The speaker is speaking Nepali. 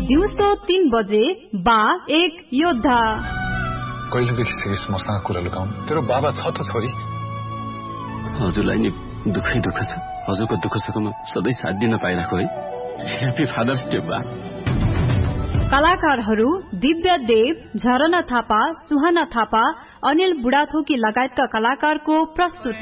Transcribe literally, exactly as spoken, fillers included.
दिउँसो तीन बजे बा एक योद्धा। कहिलेदेखि थिइस् मसँग कुरा लुकाउनु? तेरो बाबा छ त छोरी। हजुरलाई नि दुःखै दुःख छ। हजुरको दुःख सुखमा सधैँ साथ दिन पाइरहेको है। ह्यापी फादर्स डे बा। कलाकारहरू दिव्य देव, झरना थापा, सुहाना थापा, अनिल बुढाथोकी लगायतका कलाकारको प्रस्तुति।